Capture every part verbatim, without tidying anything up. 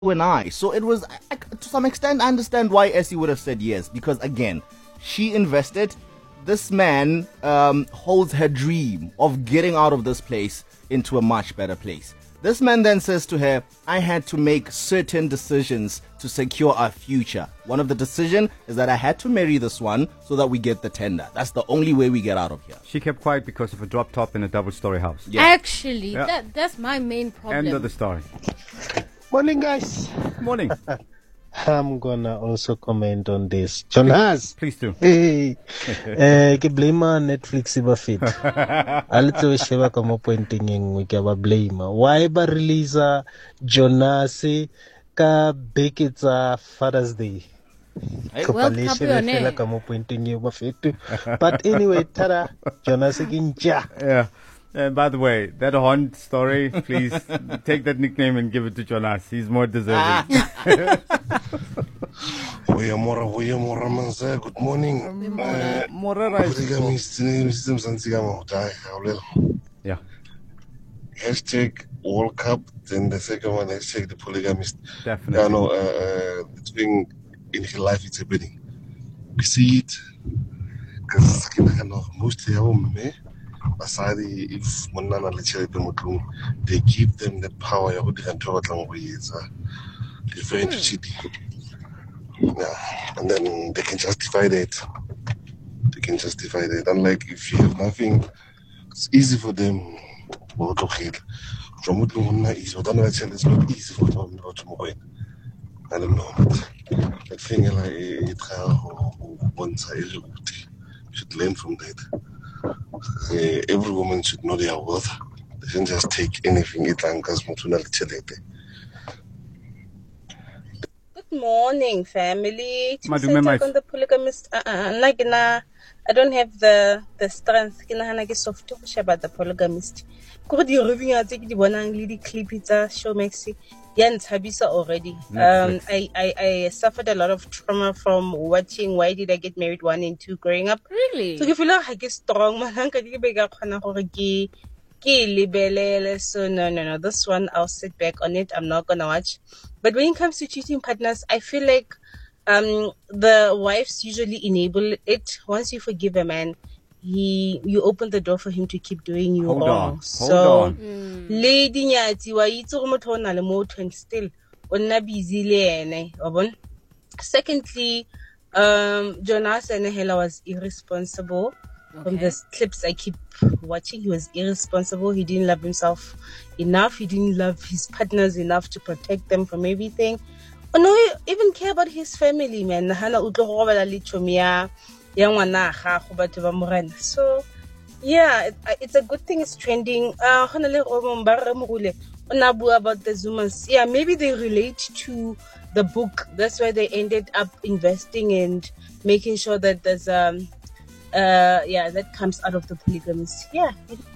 and I. So it was, I, to some extent, I understand why Essie would have said yes, because again, she invested. This man um, holds her dream of getting out of this place into a much better place. This man then says to her, I had to make certain decisions to secure our future. One of the decisions is that I had to marry this one so that we get the tender. That's the only way we get out of here. She kept quiet because of a drop top in a double-story house. Yeah. Actually, yeah. That, that's my main problem. End of the story. Morning, guys. Morning. I'm gonna also comment on this. Jonas, please, please do. Hey, eh, ke blame Netflix ba fit. A little sheba ka mo pointing engwe ke ba blame. Why ba release Jonas ka beke tsa Father's Day? Well, fela ka mo pointing engwe ba fit. But anyway, tada Jonas ke nja. Yeah. And by the way, that Hond story, please take that nickname and give it to Jonas. He's more deserving. Good morning. Yeah. Hashtag World Cup, then the second one, hashtag the polygamist. Definitely. I know, uh, uh, it's being in his life, it's happening. We see it because mostly me. Basadi, if Monana Lichel they give them the power of the control language. It's very interesting. Yeah, and then they can justify that. They can justify that. Unlike if you have nothing, it's easy for them. From what is what it's not easy for them to I don't know. That thing like it once I should learn from that. Uh, every woman should know their worth. They shouldn't just take anything it because Good morning, family. To talk on the polygamist, uh, uh, like na, I don't have the the strength. Kina hana ke soft to about the polygamist. Kuri di reviewing I take the one angli di clip it show maxi. Yan Tabisa already. Um, I, I, I suffered a lot of trauma from watching Why Did I Get Married one and two growing up. Really? So if you like I get strong, man, hanka di bega khana gore ke ke libelele. So no no no. This one I'll sit back on it. I'm not gonna watch. But when it comes to cheating partners, I feel like um the wives usually enable it. Once you forgive a man, he you open the door for him to keep doing you Hold wrong. On. So Hold mm. Lady nyati wa itse go motho ona le motho and still onna busy le ene obon. Secondly, um Jonas Senehela was irresponsible. Okay. From the clips I keep watching, he was irresponsible. He didn't love himself enough. He didn't love his partners enough to protect them from everything. Or no, even care about his family, man. So yeah, it, it's a good thing it's trending. Uh about the Zumans. Yeah, maybe they relate to the book. That's why they ended up investing and making sure that there's um uh yeah that comes out of the polygamist. Yeah.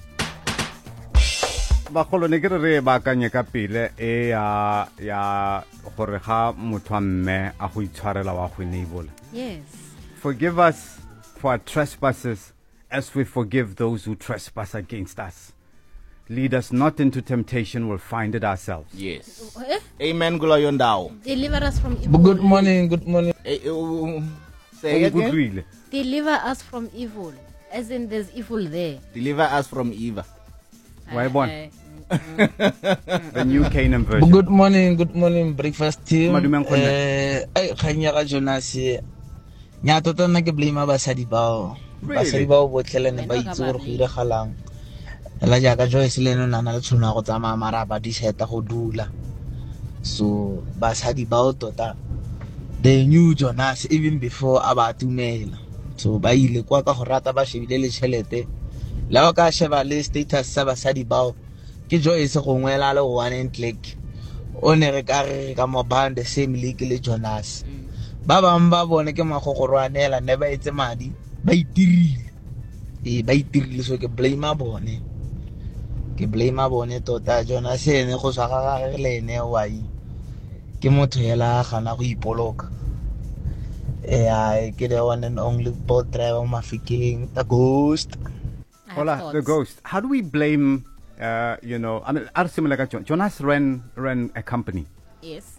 Bagolo ne ke re ba kanye ka pele e ya ya gore ga motho mme a go itshwarela wa go enable. Yes. Forgive us for our trespasses as we forgive those who trespass against us. Lead us not into temptation, we'll find it ourselves. Yes. Eh? Amen. Gulayondao. Deliver us from evil. Good morning, good morning. Eh, uh, say it again. Really. Deliver us from evil. As in there's evil there. Deliver us from evil. Why born? The new Canaan version. Good morning, good morning, breakfast team. Eh, ay kanya ka Jonas. Nya tota na ke blame basadi bao. Basadi bao botlhela ne ba itse gore go ira galang. La jaaka Joyce le no nana le tshwana go tsamaya mara ba di seta go dula. So basadi bao tota they knew Jonas even before abatumela. So ba ile kwa ka go rata ba shebile le tšhelete. La ka sheba le status sa basadi bao ke Joyce go ngwela le one and click. O ne re ka re ka mo band the same league le Jonas. Ba bang ba bone ke magogorwanela ne ba etse madi ba itirile. E ba itirile so ke blame a bone. Ke blame a bone tota Jonas ene go sa ga le ene wai. Ke motho hela gana go ipoloka. Eh I get the one and only boat driver Mafikeng, the ghost. Hola, the ghost. How do we blame uh you know, I mean, similar Jonas ran ran a company. Yes.